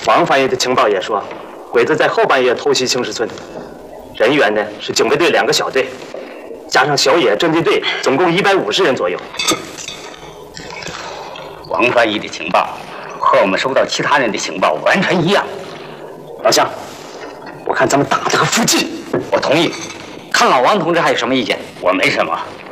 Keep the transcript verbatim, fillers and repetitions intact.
王翻译的情报也说，鬼子在后半夜偷袭青石村，人员呢是警卫队两个小队，加上小野侦缉队，总共一百五十人左右。 王翻译的情报和我们收到其他人的情报完全一样。 老乡，我看咱们打这个伏击。 我同意。看老王同志还有什么意见？我没什么。